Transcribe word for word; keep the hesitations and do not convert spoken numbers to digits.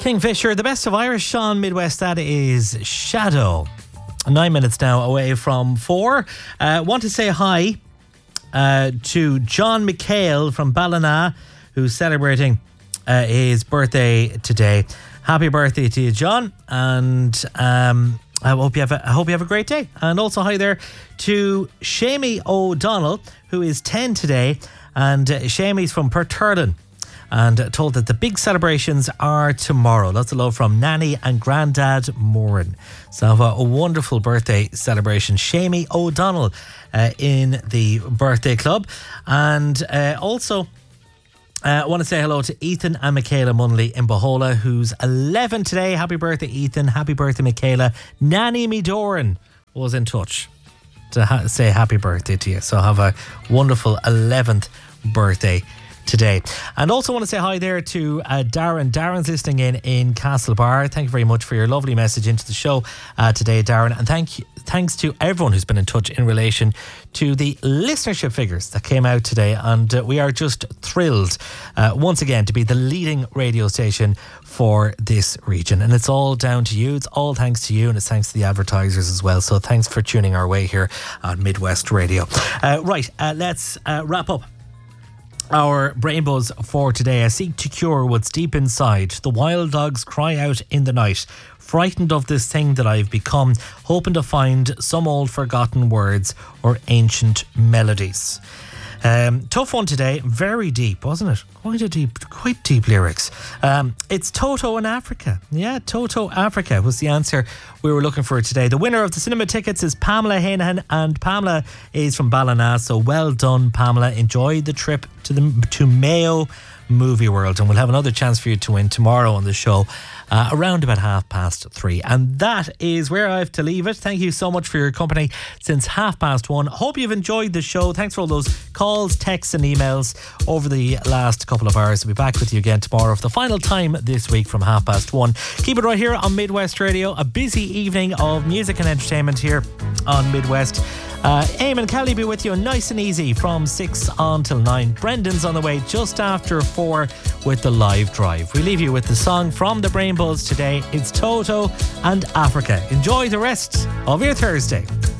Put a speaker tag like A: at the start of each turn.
A: Kingfisher, the best of Irish on Midwest, that is Shadow. Nine minutes now away from four. Uh, want to say hi uh, to John McHale from Ballina, who's celebrating uh, his birthday today. Happy birthday to you, John, and um, I hope you have a, I hope you have a great day. And also hi there to Shamey O'Donnell, who is ten today, and uh, Shamey's from Perturlin, and told that the big celebrations are tomorrow. Lots of love from Nanny and Grandad Moran. So have a, a wonderful birthday celebration. Shamey O'Donnell uh, in the birthday club. And uh, also I uh, want to say hello to Ethan and Michaela Munley in Bohola, who's eleven today. Happy birthday, Ethan. Happy birthday, Michaela. Nanny Medoran was in touch to ha- say happy birthday to you. So have a wonderful eleventh birthday today. And also want to say hi there to uh, Darren. Darren's listening in in Castlebar. Thank you very much for your lovely message into the show uh, today, Darren. And thank you, thanks to everyone who's been in touch in relation to the listenership figures that came out today. And uh, we are just thrilled uh, once again to be the leading radio station for this region. And it's all down to you. It's all thanks to you, and it's thanks to the advertisers as well. So thanks for tuning our way here on Midwest Radio. Uh, right, uh, let's uh, wrap up our brain buzz for today. I seek to cure what's deep inside. The wild dogs cry out in the night, frightened of this thing that I've become, hoping to find some old forgotten words or ancient melodies. Um, tough one today, very deep, wasn't it? Quite a deep, quite deep lyrics. Um, it's Toto in Africa. Yeah, Toto Africa was the answer we were looking for today. The winner of the cinema tickets is Pamela Hanahan, and Pamela is from Ballina. So well done, Pamela. Enjoy the trip to the to Mayo Movie World, and we'll have another chance for you to win tomorrow on the show uh, around about half past three. And that is where I have to leave it. Thank you so much for your company since half past one. Hope you've enjoyed the show. Thanks for all those calls, texts and emails over the last couple of hours. We'll be back with you again tomorrow for the final time this week from half past one. Keep it right here on Midwest Radio. A busy evening of music and entertainment here on Midwest. Uh, Eamon Kelly be with you nice and easy from six on till nine. Brendan's on the way just after four with the live drive. We leave you with the song from the Brain Buzz today. It's Toto and Africa. Enjoy the rest of your Thursday.